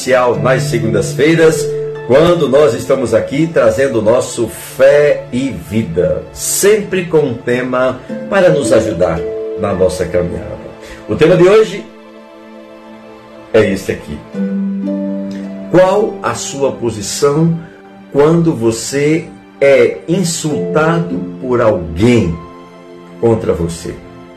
especial nas segundas-feiras, quando nós estamos aqui trazendo o nosso Fé e Vida, sempre com um tema para nos ajudar na nossa caminhada. O tema de hoje é esse aqui. Qual a sua posição quando você é insultado por alguém contra você?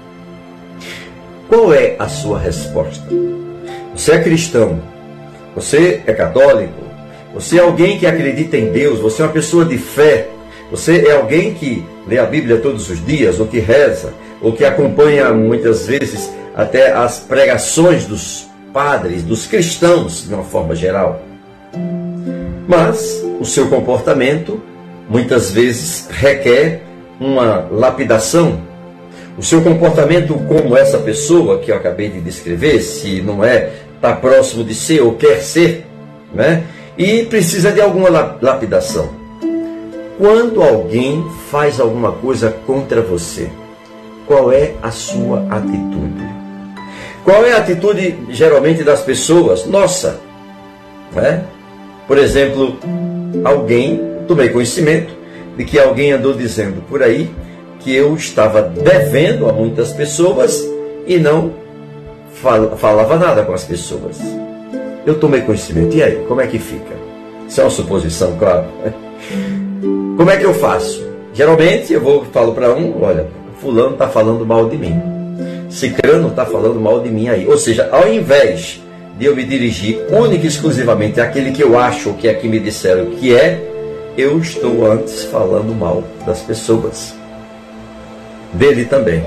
Qual é a sua resposta? Você é cristão, você é católico, você é alguém que acredita em Deus, você é uma pessoa de fé, você é alguém que lê a Bíblia todos os dias, ou que reza, ou que acompanha muitas vezes até as pregações dos padres, dos cristãos de uma forma geral. Mas o seu comportamento muitas vezes requer uma lapidação. O seu comportamento como essa pessoa que eu acabei de descrever, se não é, está próximo de ser ou quer ser, né? E precisa de alguma lapidação. Quando alguém faz alguma coisa contra você, qual é a sua atitude? Qual é a atitude geralmente das pessoas? Nossa, né? Por exemplo, tomei conhecimento de que alguém andou dizendo por aí que eu estava devendo a muitas pessoas e não falava nada com as pessoas. Eu tomei conhecimento. E aí, como é que fica? Isso é uma suposição, claro. Como é que eu faço? Geralmente eu falo para olha, fulano está falando mal de mim. Cicrano está falando mal de mim aí. Ou seja, ao invés de eu me dirigir única e exclusivamente àquele que eu acho que é que me disseram que é, eu estou antes falando mal das pessoas. Dele também.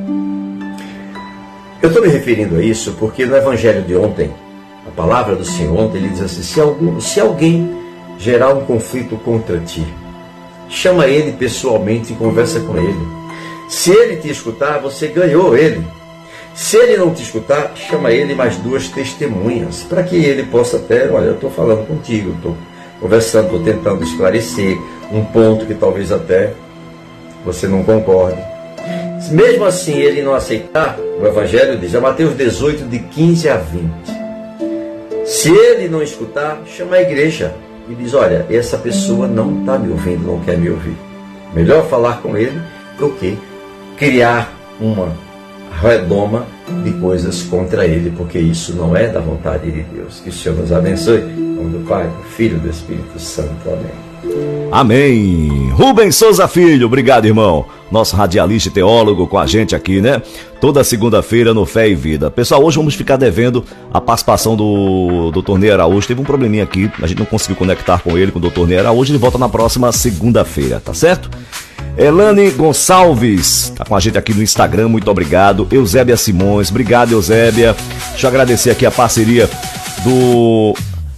Eu estou me referindo a isso porque no Evangelho de ontem, a palavra do Senhor ontem, ele diz assim: se alguém gerar um conflito contra ti, chama ele pessoalmente e conversa com ele. Se ele te escutar, você ganhou ele. Se ele não te escutar, chama ele mais 2 testemunhas, para que ele possa até, olha, eu estou falando contigo, estou conversando, estou tentando esclarecer um ponto que talvez até você não concorde. Mesmo assim ele não aceitar, o Evangelho diz, é Mateus 18, de 15 a 20. Se ele não escutar, chama a igreja e diz, olha, essa pessoa não está me ouvindo, não quer me ouvir. Melhor falar com ele do que criar uma redoma de coisas contra ele, porque isso não é da vontade de Deus. Que o Senhor nos abençoe. Em nome do Pai, do Filho e do Espírito Santo. Amém. Amém. Rubens Souza Filho, obrigado, irmão. Nosso radialista e teólogo com a gente aqui, né? Toda segunda-feira no Fé e Vida. Pessoal, hoje vamos ficar devendo a participação do Dr. Ney Araújo. Teve um probleminha aqui, a gente não conseguiu conectar com ele, com o Dr. Ney Araújo. Ele volta na próxima segunda-feira, tá certo? Elane Gonçalves tá com a gente aqui no Instagram, muito obrigado. Eusébia Simões, obrigado, Eusébia. Deixa eu agradecer aqui a parceria do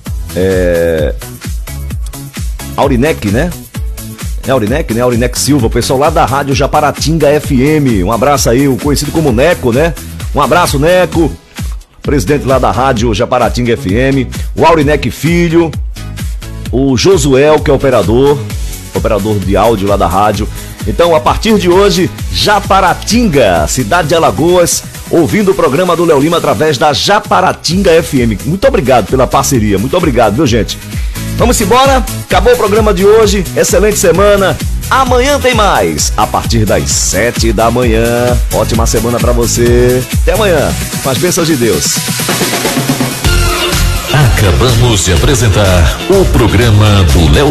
Aurinec, né? É Aurinec, né? Aurinec Silva, o pessoal lá da Rádio Japaratinga FM. Um abraço aí, o conhecido como Neco, né? Um abraço, Neco. Presidente lá da Rádio Japaratinga FM. O Aurinec Filho. O Josuel, que é operador de áudio lá da rádio. Então, a partir de hoje, Japaratinga, cidade de Alagoas, ouvindo o programa do Léo Lima através da Japaratinga FM. Muito obrigado pela parceria, muito obrigado, viu, gente? Vamos embora, acabou o programa de hoje, excelente semana. Amanhã tem mais, a partir das 7 da manhã. Ótima semana pra você. Até amanhã, com as bênçãos de Deus. Acabamos de apresentar o programa do Léo